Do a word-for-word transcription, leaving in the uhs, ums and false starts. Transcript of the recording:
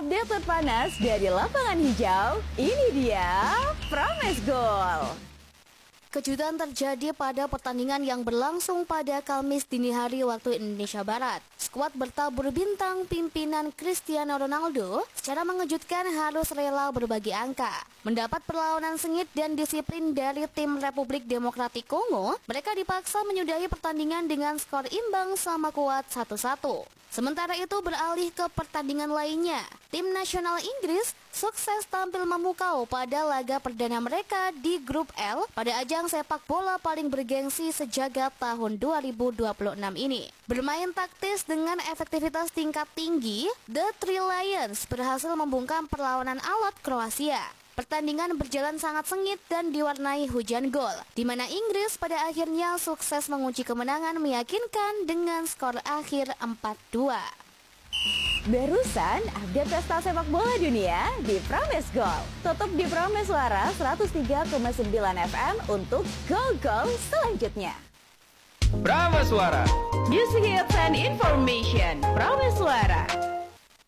update terpanas dari lapangan hijau. Ini dia Promes Goal. Kejutan terjadi pada pertandingan yang berlangsung pada Kamis dini hari waktu Indonesia Barat. Skuad bertabur bintang pimpinan Cristiano Ronaldo secara mengejutkan harus rela berbagi angka. Mendapat perlawanan sengit dan disiplin dari tim Republik Demokratik Kongo, mereka dipaksa menyudahi pertandingan dengan skor imbang sama kuat satu satu. Sementara itu beralih ke pertandingan lainnya, tim nasional Inggris sukses tampil memukau pada laga perdana mereka di grup L pada ajang sepak bola paling bergengsi sejagat tahun dua ribu dua puluh enam ini. Bermain taktis dengan efektivitas tingkat tinggi, The Three Lions berhasil membungkam perlawanan alot Kroasia. Pertandingan berjalan sangat sengit dan diwarnai hujan gol, di mana Inggris pada akhirnya sukses mengunci kemenangan meyakinkan dengan skor akhir empat dua. Barusan update pesta sepak bola dunia di Promes Goal. Tutup di Promes Suara seratus tiga koma sembilan F M untuk gol-gol selanjutnya. Promes Suara. Music hits and information. Promes Suara.